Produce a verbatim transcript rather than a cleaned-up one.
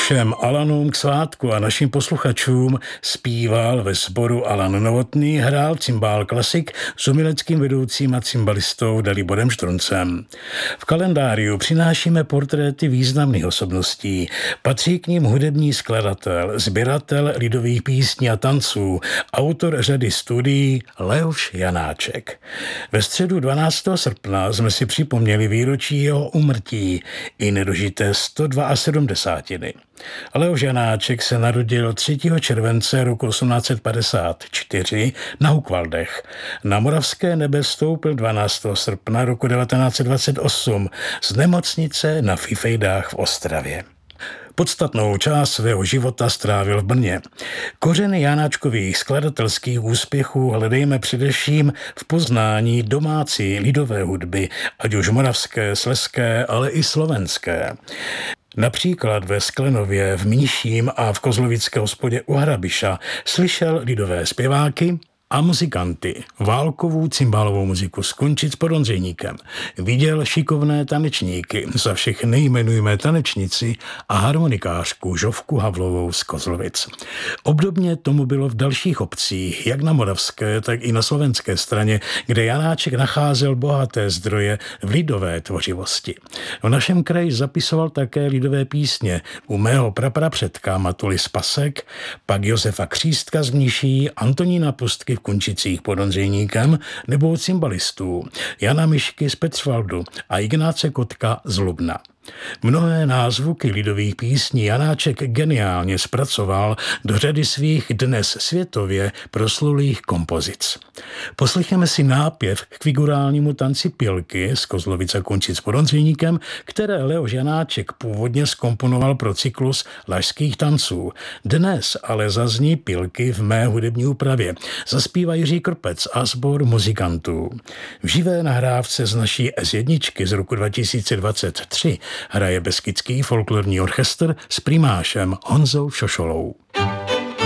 Všem Alanům k svátku a našim posluchačům zpíval ve sboru Alan Novotný, hrál cimbál klasik s uměleckým vedoucím a cimbalistou Daliborem Štruncem. V kalendáriu přinášíme portréty významných osobností. Patří k nim hudební skladatel, sběratel lidových písní a tanců, autor řady studií Leoš Janáček. Ve středu dvanáctého srpna jsme si připomněli výročí jeho úmrtí i nedožité sto sedmdesát dva. Leoš Janáček se narodil třetího července roku osmnáct set padesát čtyři na Hukvaldech. Na moravské nebe vstoupil dvanáctého srpna roku devatenáct set dvacet osm z nemocnice na Fifejdách v Ostravě. Podstatnou část svého života strávil v Brně. Kořeny Janáčkových skladatelských úspěchů hledejme především v poznání domácí lidové hudby, ať už moravské, slezské, ale i slovenské. Například ve Sklenově, v Mníším a v kozlovické hospodě u Hrabiša slyšel lidové zpěváky a muzikanty, válkovou cimbálovou muziku z Končic pod Ondřejníkem. Viděl šikovné tanečníky, za všechny jmenujme tanečnici a harmonikářku Žofku Havlovou z Kozlovic. Obdobně tomu bylo v dalších obcích, jak na moravské, tak i na slovenské straně, kde Janáček nacházel bohaté zdroje v lidové tvořivosti. V našem kraji zapisoval také lidové písně u mého praprapředka Matuly z Pasek, pak Josefa Křístka z Mniší, Antonína Pustky v Kunčicích pod Ondřejníkem nebo cymbalistů Jana Mišky z Petzvaldu a Ignáce Kotka z Lubna. Mnohé názvuky lidových písní Janáček geniálně zpracoval do řady svých dnes světově proslulých kompozic. Poslechněme si nápěv k figurálnímu tanci Pilky z Kozlovic a Končic pod Ondřejníkem, které Leoš Janáček původně zkomponoval pro cyklus Lašských tanců. Dnes ale zazní Pilky v mé hudební úpravě. Zaspívá Jiří Krpec a sbor muzikantů. V živé nahrávce z naší S jedna z roku dva tisíce dvacet tři hraje Beskydský folklorní orchestr s primášem Honzou Šošolou.